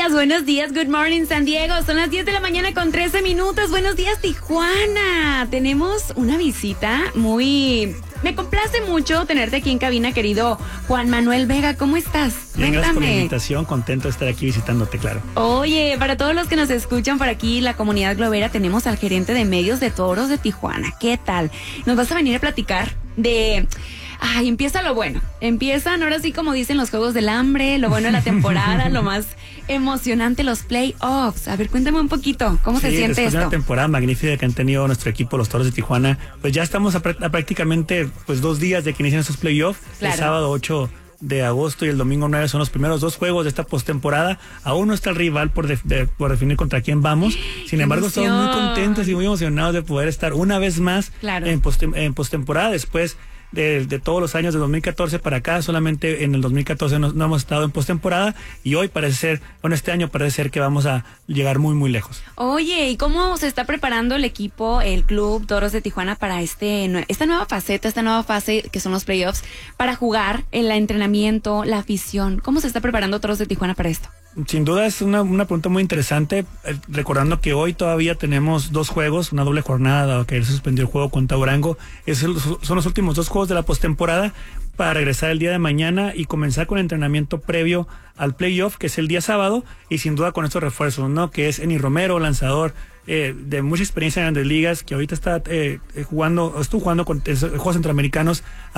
buenos días, good morning San Diego, son las 10 de la mañana con 13 minutos, buenos días Tijuana, tenemos una visita me complace mucho tenerte aquí en cabina, querido Juan Manuel Vega, ¿cómo estás? Bien, gracias por la invitación, contento de estar aquí visitándote, claro. Oye, para todos los que nos escuchan por aquí, la comunidad globera, tenemos al gerente de medios de Toros de Tijuana, ¿qué tal? Nos vas a venir a platicar de... Ay, empieza lo bueno. Empiezan, ahora sí, como dicen, los Juegos del Hambre, lo bueno de la temporada, lo más emocionante, los playoffs. A ver, cuéntame un poquito, ¿cómo se siente después esto? de una temporada magnífica que han tenido nuestro equipo, los Toros de Tijuana, pues ya estamos a prácticamente 2 días de que inician esos playoffs. Claro. El sábado 8 de agosto y el domingo 9 son los primeros 2 juegos de esta postemporada. Aún no está el rival por definir contra quién vamos. Sin embargo, estamos muy contentos y muy emocionados de poder estar una vez más en postemporada después de todos los años de 2014 para acá. Solamente en el 2014 no hemos estado en postemporada y hoy este año parece ser que vamos a llegar muy muy lejos. Oye, ¿y cómo se está preparando el equipo, el club Toros de Tijuana para esta nueva faceta, esta nueva fase que son los playoffs, para jugar, el entrenamiento, la afición? ¿Cómo se está preparando Toros de Tijuana para esto? Sin duda es una pregunta muy interesante, recordando que hoy todavía tenemos 2 juegos, una doble jornada, dado que se suspendió el juego contra Durango. Son los últimos 2 juegos de la postemporada para regresar el día de mañana y comenzar con el entrenamiento previo al playoff, que es el día sábado, y sin duda con estos refuerzos, ¿no? Que es Eni Romero, lanzador de mucha experiencia en grandes ligas, que ahorita está estuvo jugando con Juegos Centroamericanos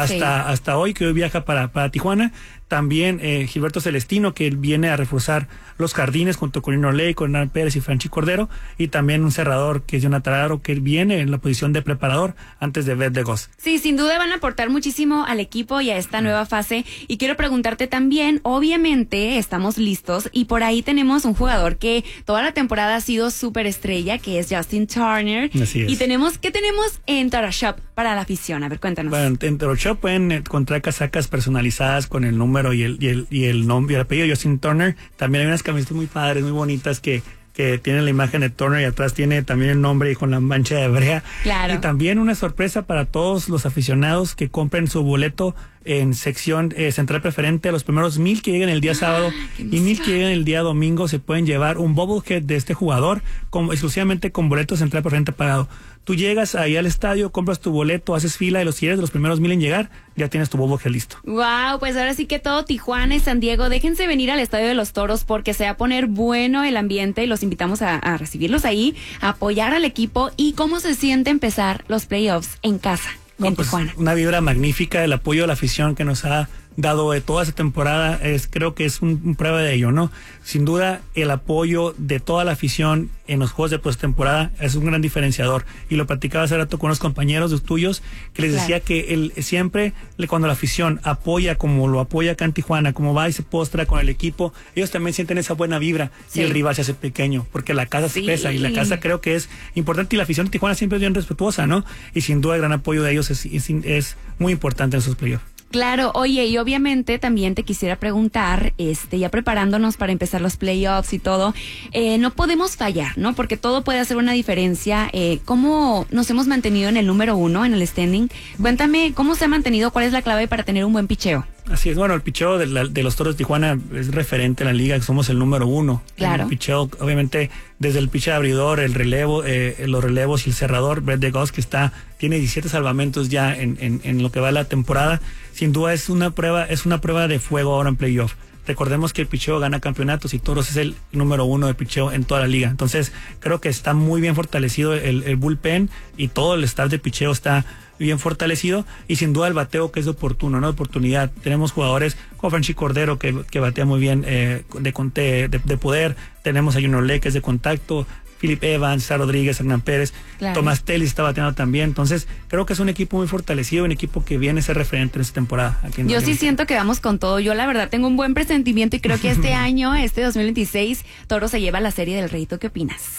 hasta hoy, que hoy viaja para Tijuana. También Gilberto Celestino, que viene a reforzar los jardines junto con Lino Ley, con Hernán Pérez y Franchi Cordero, y también un cerrador que es Jonathan Aro, que viene en la posición de preparador antes de Beth de Goss. Sí, sin duda van a aportar muchísimo al equipo y a esta nueva fase, y quiero preguntarte también, obviamente estamos listos, y por ahí tenemos un jugador que toda la temporada ha sido súper estrella, que es Justin Turner. Así es. Y ¿qué tenemos en Toro Shop para la afición? A ver, cuéntanos. Bueno, en Toro Shop pueden encontrar casacas personalizadas con el número y el nombre y el apellido de Justin Turner. También hay unas camisetas muy padres, muy bonitas que tienen la imagen de Turner y atrás tiene también el nombre y con la mancha de brea. Claro. Y también una sorpresa para todos los aficionados que compren su boleto en sección central preferente. Los primeros 1,000 que lleguen el día sábado y 1,000 que lleguen el día domingo se pueden llevar un bobblehead de este jugador exclusivamente con boleto central preferente pagado. Tú llegas ahí al estadio, compras tu boleto, haces fila y si eres de los primeros 1,000 en llegar, ya tienes tu bobblehead listo. Wow, pues ahora sí que todo Tijuana y San Diego, déjense venir al Estadio de los Toros porque se va a poner bueno el ambiente y los invitamos a recibirlos ahí, a apoyar al equipo. ¿Y cómo se siente empezar los playoffs en casa? Tijuana. Una vibra magnífica, el apoyo de la afición que nos ha dado de toda esta temporada, creo que es un prueba de ello, ¿no? Sin duda, el apoyo de toda la afición en los juegos de postemporada es un gran diferenciador. Y lo platicaba hace rato con unos compañeros tuyos, que les decía que siempre cuando la afición apoya como lo apoya acá en Tijuana, como va y se postra con el equipo, ellos también sienten esa buena vibra y el rival se hace pequeño, porque la casa se pesa y la casa creo que es importante, y la afición de Tijuana siempre es bien respetuosa, ¿no? Y sin duda el gran apoyo de ellos es muy importante en esos playoffs. Claro, oye, y obviamente también te quisiera preguntar, ya preparándonos para empezar los playoffs y todo, no podemos fallar, ¿no? Porque todo puede hacer una diferencia. ¿Cómo nos hemos mantenido en el número 1 en el standing? Cuéntame, ¿cómo se ha mantenido? ¿Cuál es la clave para tener un buen picheo? Así es, bueno, el picheo de los Toros de Tijuana es referente en la liga, somos el número 1. Claro. El picheo, obviamente, desde el picheo abridor, el relevo, los relevos y el cerrador, Beth de Goss, que tiene 17 salvamentos ya en lo que va la temporada. Sin duda es una prueba de fuego ahora en playoff. Recordemos que el picheo gana campeonatos y Toros es el número 1 de picheo en toda la liga. Entonces, creo que está muy bien fortalecido el bullpen y todo el staff de picheo está bien fortalecido, y sin duda el bateo que es oportuno, ¿no? Oportunidad. Tenemos jugadores como Franchi Cordero que batea muy bien de poder. Tenemos a Junior Ley que es de contacto. Philip Evans, Sara Rodríguez, Hernán Pérez, Tomás Telis está bateando también. Entonces, creo que es un equipo muy fortalecido, un equipo que viene a ser referente en esta temporada. Yo sí siento que vamos con todo. Yo, la verdad, tengo un buen presentimiento y creo que este año, 2026, Toro se lleva la Serie del Rey. ¿Tú qué opinas?